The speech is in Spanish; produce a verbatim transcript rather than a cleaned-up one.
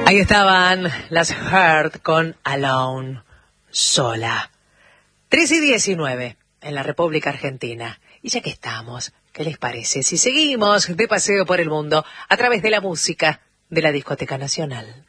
Ahí estaban las Heart con Alone, sola. tres y diecinueve en la República Argentina. Y ya que estamos, ¿qué les parece si seguimos de paseo por el mundo a través de la música de la Discoteca Nacional?